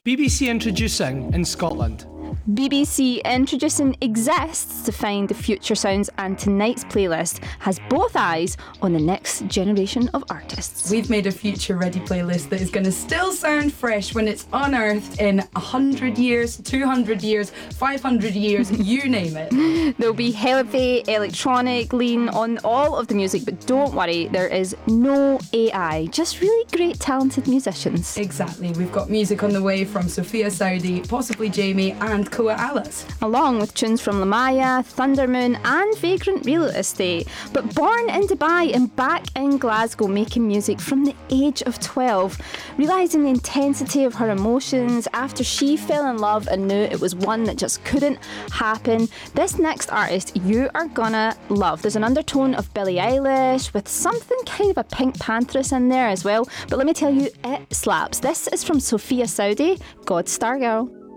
BBC Introducing in Scotland. BBC Introducing exists to find the future sounds, and tonight's playlist has both eyes on the next generation of artists. We've made a future-ready playlist that is going to still sound fresh when it's unearthed in 100 years, 200 years, 500 years, you name it. There'll be heavy electronic lean on all of the music, but don't worry, there is no AI, just really great talented musicians. Exactly. We've got music on the way from Sophia Saudi, possibly Jamie, and Koa Alice, along with tunes from Lamaya, Thundermoon and Vagrant Real Estate. But born in Dubai and back in Glasgow, making music from the age of 12, realising the intensity of her emotions after she fell in love and knew it was one that just couldn't happen. This next artist you are gonna love. There's an undertone of Billie Eilish with something kind of a Pink Pantheress in there as well, but let me tell you, it slaps. This is from Sophia Saudi, God Star Girl.